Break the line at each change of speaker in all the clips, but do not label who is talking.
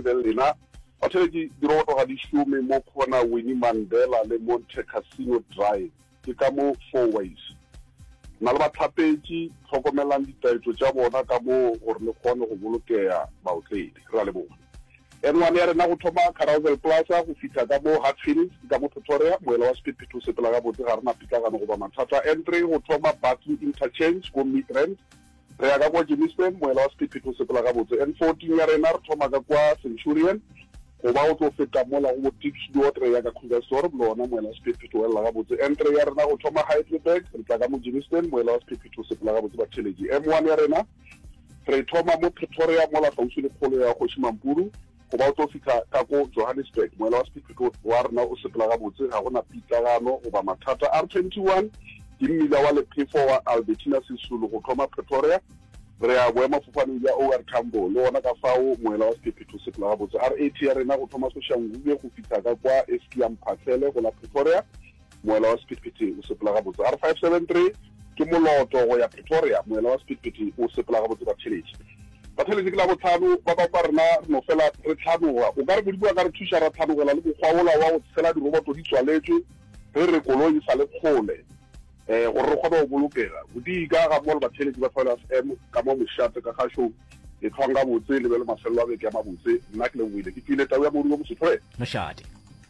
le lena batheledi diroboto ga di šome mo khona Winnie Mandela le Monte Cassino Drive ke ka mo 4 ways na le batlhapetši tlhokomelang ditaetso tša bona ka mo gore le kgone go bolokea baotledi ra le bona N1 ya rena go thoma Carousel Plaza go fitha ka mo Hatfield ka mo Pretoria moela wa Speed Pito sepela ka botse ga rena pikagano go ba mathata N3 go thoma Battery Interchange go Midrand re ya ka kwa Jimiston moela wa Speed Pito sepela ka botse N14 ya rena re thoma ka kwa Centurion go ba o tlo feta mola go Tipsdorp re ya ka Krugersdorp lona moela wa Speed Pito wela ka botse N3 ya rena go thoma Heidelberg re tla ka mo Jimiston moela wa Speed Pito sepela ka botse ba tšheledi M1 ya rena re thoma mo Pretoria mola gaufi le kgolo ya Kgošimampuru go ba o tlo fitha ka ko Johannesburg moela wa Speed Pito wa rena o sepela ka botse ga gona pikagano go ba mathata R21 ke mmila wa lephefo wa Albertina Sisulu go thoma Pretoria re ya boemafofane ya OR Tambo le ona ka fao moela wa Speed Pito sepela ka botse R80 ya rena go thoma Soshanguve go fitha ka kwa Eskiam Phatlele go la Pretoria moela wa Speed Pito o sepela ka botse R573 ke moloto go ya Pretoria moela wa Speed Pito o sepela ka botse ba tšheledi batheledi ke la botlhano ba ba rena no fela re tlhanoga o ka re bodibua ka re thuša ra tlhanogela le bokgwaola wa go tshela diroboto di tswaletswe re koloi sa le kgole gore re kgone go bolokega bodika ga mo le batheledi ba Fela FM ka mo Mešate ka kgašo e tlhwang ka botse le be le mafelo a beke ya mabotse nna ke leboile ke file tau ya moruo mosotho
Mešate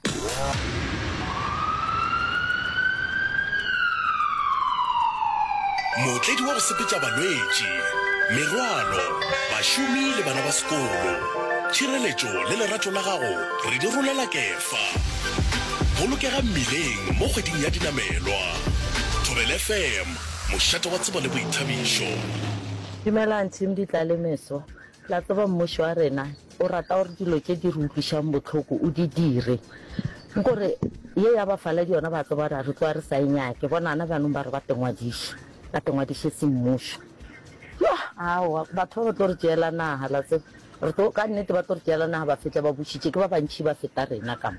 motledi wa go sepetša balwetši merwalo bašomi le bana ba sekolo tšhireletšo le lerato la gago re di rolela kefa bolokega mmileng mo kgweding ya dinamelwa Thobela FM mošate wa tsebo le boithabišo
Dumelang team di tla le meso la tseba mmušo wa rena o rata gore dilo tše di re utlwišang botlhoko o di dire nkore ye ya bafaladi yona ba tseba re tloa re sa enyake bonana banong ba re ba tengwadiše semmušo aowa batho ba tlo re tšeela naga la tseba re tlo ka nnete ba tlo re tšeela naga ba fetla ba bušitše ke ba bantšhi ba feta rena kamo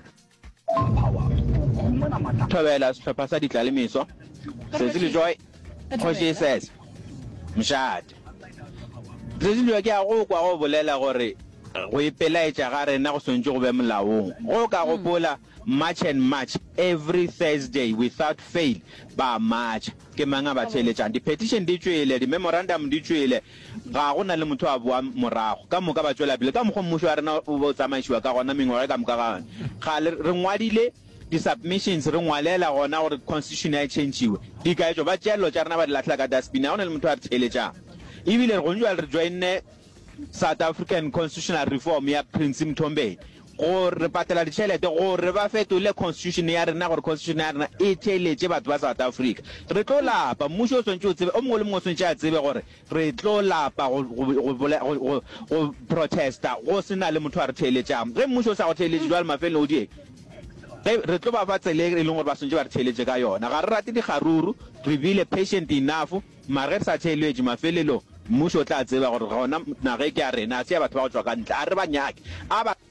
Thobela sehlopha sa ditlalemeso se le joy Khoshi SS Mšate se le ke a go kwa go bolela gore go ipelaetša ga rena go swantse go be molaong go ka gopola March and March every Thursday without fail ba March ke manga ba tšheletšang di-petition di tšwele di-memorandum di tšwele ga go na le motho a boa morago ka moka ba tšwela pele ka mokgwa mmušo wa rena o bo tsamaišiwa ka gona mengwaga ka moka gane ga re ngwadile di-submissions re ngwalela gona gore constitution ya changiwe dikaetšo ba tšeelo tša rena ba di latlhela ka dustbin ga go na le motho a re tšheletšang ebile re gonjwa re joinne South African constitutional reform ya Prince Mthombeni gore patela ditšhelete gore ba fetole constitution ya rena gore constitution ya rena e theletše batho ba South Africa re tlo lapa mmušo o swantše o tsebe o mongwe le mongwe o swantše a tsebe gore re tlo lapa go protesta go se na le motho a re theletšang ge mmušo o sa go theletše jwa le mafelelo o dieng re tlo ba fa tsele e leng gore ba swantše ba re theletše ka yona ga re rate dikgaruru re bile patient enough mare re sa theletše mafelelo mmušo o tla tseba gore gona nage ke a rena a se ya batho ba go tswa ka ntle a re ba nyake a ba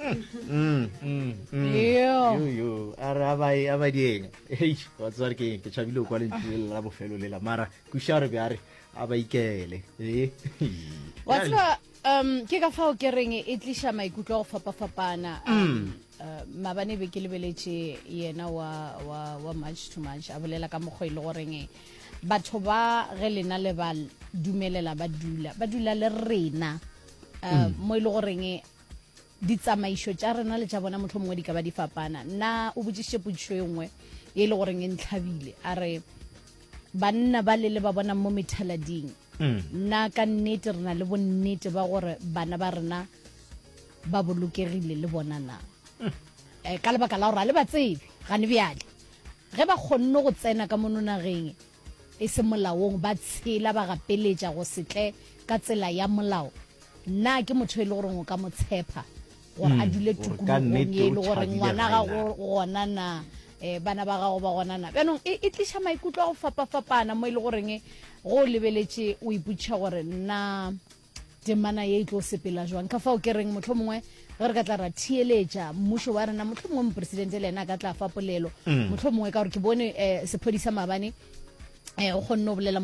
aba dieng wa tswa ke tšhabile kwa lentswe la bofelo le la mara kuša re bjare a ba ikele
wa tseba ke ka fao ke reng e tliša maikutlo a go fapafapana mabane be ke lebeletše yena wa March to March a bolela ka mokgwa e le goreng batho ba ge lena le ba dumelela ba dula le rena mo e le goreng ditsamaišo tša rena le tša bona motlho mongwe di ka ba di fapana nna o botsiše potšišo e nngwe e le goreng e ntlhabile a re banna ba le ba bona mo methalading nna ka nnete re na le bonnete ba gore bana ba rena ba bolokegile le bona na ka lebaka la gore a le ba tsebe gane bjale ge ba kgonne go tsena ka mononageng e se molaong ba tshela ba gapeletša go setle ka tsela ya molao nna ke motho e le gore o ka mo tshepa gore a dule tukulogong e le gore ngwana ga gona na bana ba gago ba gona na bjanong e tliša maikutlo a go fapafapana mo e le goreng go lebeletše o ipotšiša gore nna temana ye e tlo sepela jwang ka fao ke reng motlho mongwe ge re ka tla ra theeletša mmušo wa rena motlho mongwe mopresidente le ena a ka tla fa polelo motlho mongwe ka gore ke bone sephodisa maabane o kgonne go bolela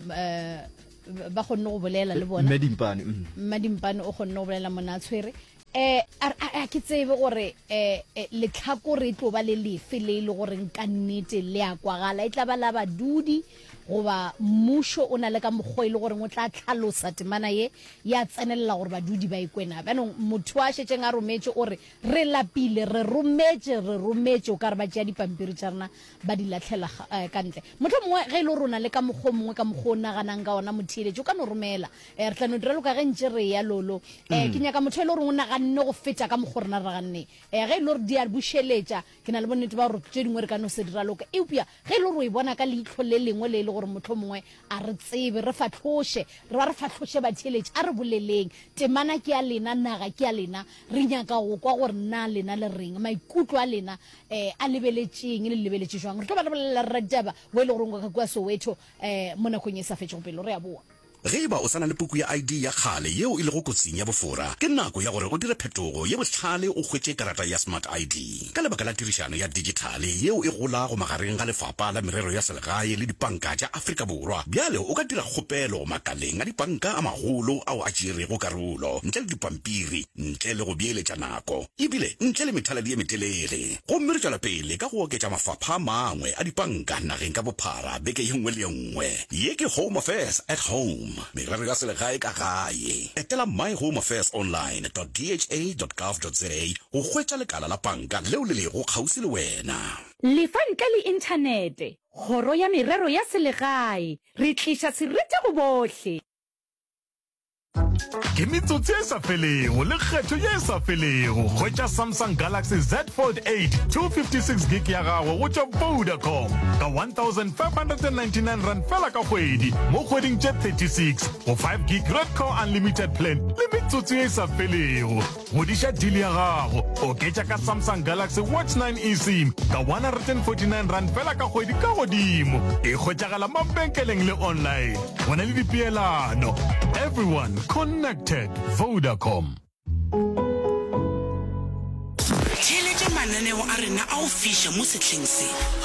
ba kgonne go bolela le bona
Mmadimpane
o kgonne go bolela mona a tshwere a ke tsebe gore letlhakore tlo ba le lefe le ile gore nka nnete le a kwagala e tla ba la badudi goba mmusho o na le ka mokgwa ile gore o tla tlhalosa temana ye ya tsenelela gore badudi ba ikwena banong motho a shetseng a rometse ore re lapile re rometse o ka re ba tšea dipampiri tša rena ba di latlhela ka ntle motho mongwe ge ile rona le ka mokgwa mongwe ka mokgwa o naganang ka ona motheeletše o ka no romela re tla no direlo ka ge ntše re ya lolo ke nyaka motho e le gore o naganne go feta ka mokgwa rena raganne ge ile gore di a bušeletša ke na le bonnete ba gore tše dingwe re ka no se dira loka eupša ge ile gore o e bona ka leitlho le lengwe le ile gore motho mongwe a re tsebe re fatlhoše batheeletše a re boleleng temana ke a lena naga ke a lena re nyaka go kwa gore na lena le reng maikutlo a lena a lebeletšeng le lebeletše jwang re tlo ba re bolelela rrataba o e le gore ka kwa Soweto mo nakong e sa fetšego pele re a boa
ge ba o sana le puku ya ID ya kgale yeo e le go kotsing ya bofora ke nako ya gore o dire phetogo ye botlhale o hwetše karata ya Smart ID ka lebaka la tirišano ya digitale yeo e gola go magareng ga lefapha la merero ya selegae le dipanka tša Afrika Borwa bjale o ka dira kgopelo makaleng a dipanka a magolo ao a tšerego karolo ntle le dipampiri ntle le go beeletša nako ebile ntle le methaladi ye metelele gomme re tšwela pele ka go oketša mafapha a mangwe a dipanka nageng ka bophara beke ye nngwe le ye nngwe ye ke Home Affairs at Home merero ya selegae ka gae etela myhomeaffairsonline.dha.gov.za go hwetša lekala la panka leo le lego kgauswi le wena
lefa ntle le inthanete kgoro ya merero ya selegae re tliša serete go bohle
ke metsotso e sa felego le kgetho ye sa felego hwetša Samsung Galaxy Z Fold 8 256 gig ya gago go tša Vodacom ka 1,599 rand fela ka kgwedi mo kgweding tše 36 go 5 gig red core unlimited plan le metsotso e sa felego godiša deal ya gago oketša ka Samsung Galaxy Watch 9 eSIM ka 149 rand fela ka kgwedi ka godimo e hwetšagala mabenkeleng le online go na le dipeelano everyone connected. Vodacom.
Theletša mananeo a rena a go fiša mo sehleng se